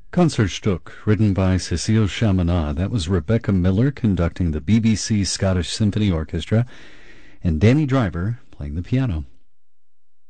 Concertstück, written by Cécile Chaminade. That was Rebecca Miller conducting the BBC Scottish Symphony Orchestra, and Danny Driver playing the piano.